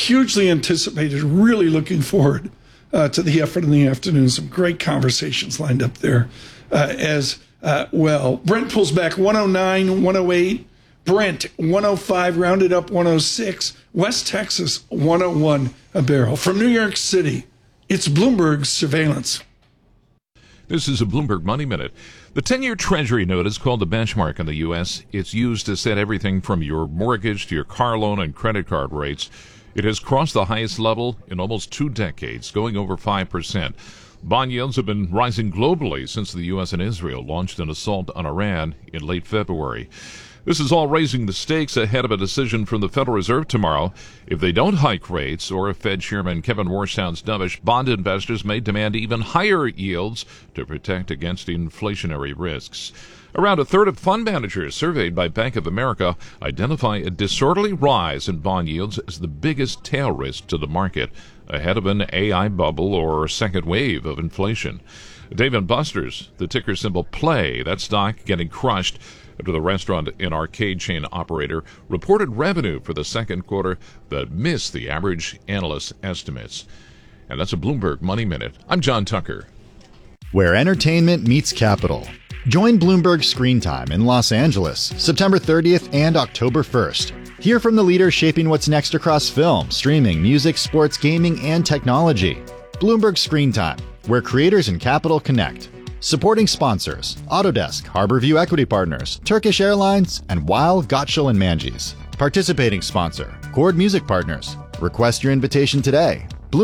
hugely anticipated. Really looking forward to the effort in the afternoon. Some great conversations lined up there as well. Brent pulls back 109, 108. Brent 105, rounded up 106. West Texas 101 a barrel. From New York City, it's Bloomberg Surveillance. This is a Bloomberg Money Minute. The 10-year Treasury note is called the benchmark in the U.S. It's used to set everything from your mortgage to your car loan and credit card rates. It has crossed the highest level in almost 2 decades, going over 5%. Bond yields have been rising globally since the U.S. and Israel launched an assault on Iran in late February. This is all raising the stakes ahead of a decision from the Federal Reserve tomorrow. If they don't hike rates, or if Fed Chairman Kevin Warsh sounds dovish, bond investors may demand even higher yields to protect against inflationary risks. Around a third of fund managers surveyed by Bank of America identify a disorderly rise in bond yields as the biggest tail risk to the market, ahead of an AI bubble or second wave of inflation. Dave & Buster's, the ticker symbol PLAY, that stock getting crushed after the restaurant and arcade chain operator reported revenue for the second quarter that missed the average analyst estimates. And that's a Bloomberg Money Minute. I'm John Tucker. Where entertainment meets capital. Join Bloomberg Screen Time in Los Angeles, September 30th and October 1st. Hear from the leaders shaping what's next across film, streaming, music, sports, gaming, and technology. Bloomberg Screen Time, where creators and capital connect. Supporting sponsors, Autodesk, Harborview Equity Partners, Turkish Airlines, and Weil, Gotshal & Manges. Participating sponsor, Chord Music Partners. Request your invitation today.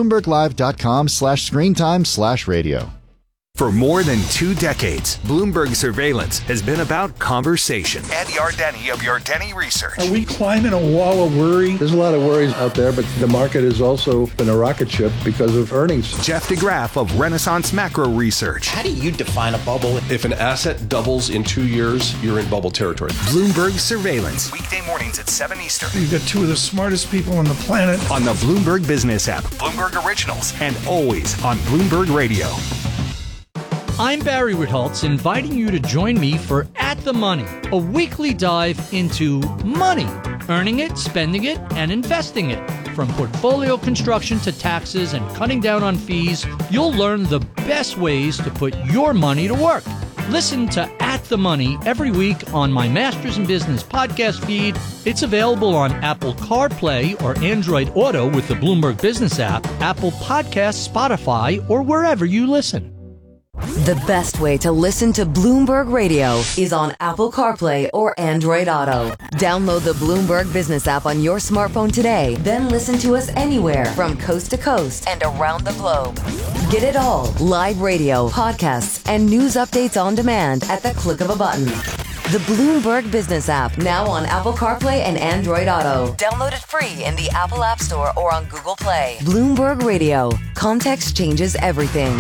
BloombergLive.com/screentime/radio. For more than 2 decades, Bloomberg Surveillance has been about conversation. Ed Yardeni of Yardeni Research. Are we climbing a wall of worry? There's a lot of worries out there, but the market has also been a rocket ship because of earnings. Jeff DeGraff of Renaissance Macro Research. How do you define a bubble? If an asset doubles in 2 years, you're in bubble territory. Bloomberg Surveillance. Weekday mornings at 7 Eastern. You've got 2 of the smartest people on the planet. On the Bloomberg Business app, Bloomberg Originals, and always on Bloomberg Radio. I'm Barry Ritholtz, inviting you to join me for At the Money, a weekly dive into money, earning it, spending it, and investing it. From portfolio construction to taxes and cutting down on fees, you'll learn the best ways to put your money to work. Listen to At the Money every week on my Masters in Business podcast feed. It's available on Apple CarPlay or Android Auto with the Bloomberg Business app, Apple Podcasts, Spotify, or wherever you listen. The best way to listen to Bloomberg Radio is on Apple CarPlay or Android Auto. Download the Bloomberg Business app on your smartphone today, then listen to us anywhere from coast to coast and around the globe. Get it all, live radio, podcasts, and news updates on demand at the click of a button. The Bloomberg Business app, now on Apple CarPlay and Android Auto. Download it free in the Apple App Store or on Google Play. Bloomberg Radio. Context changes everything.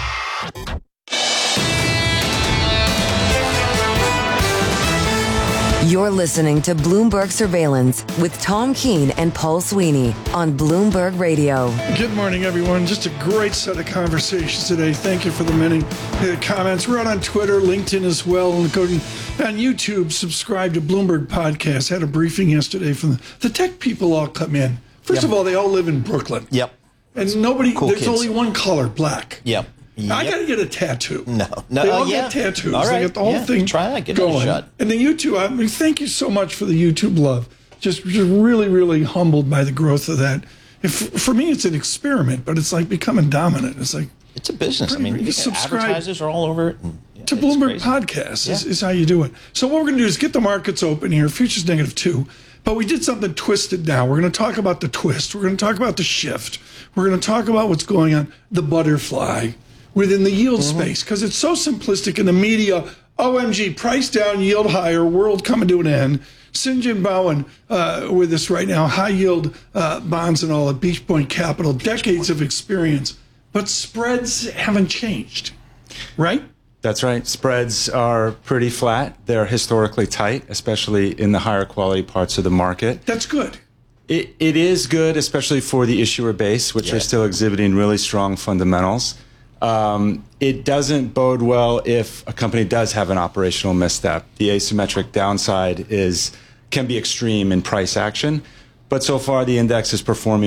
You're listening to Bloomberg Surveillance with Tom Keene and Paul Sweeney on Bloomberg Radio. Good morning, everyone. Just a great set of conversations today. Thank you for the many comments. We're out on Twitter, LinkedIn as well, and go on YouTube. Subscribe to Bloomberg Podcast. Had a briefing yesterday from the tech people all come in. First of all, they all live in Brooklyn. Yep. And nobody, cool there's kids. only one color, black. Yep. I got to get a tattoo. No. They all get tattoos. All right. They get the whole thing Try that. Get going. a shot. And the YouTube, I mean, thank you so much for the YouTube love. Just really, really humbled by the growth of that. For me, it's an experiment, but it's like becoming dominant. It's like it's a business. I mean, advertisers are all over it. To Bloomberg Podcast is how you do it. So what we're going to do is get the markets open here. Futures -2. But we did something twisted now. We're going to talk about the twist. We're going to talk about the shift. We're going to talk about what's going on, the butterfly within the yield space, because it's so simplistic in the media. OMG, price down, yield higher, world coming to an end. St. Bowen with us right now, high yield bonds and all at Beach Point Capital, decades of experience. But spreads haven't changed, right? That's right. Spreads are pretty flat. They're historically tight, especially in the higher quality parts of the market. That's good. It is good, especially for the issuer base, which are still exhibiting really strong fundamentals. It doesn't bode well if a company does have an operational misstep. The asymmetric downside can be extreme in price action, but so far the index is performing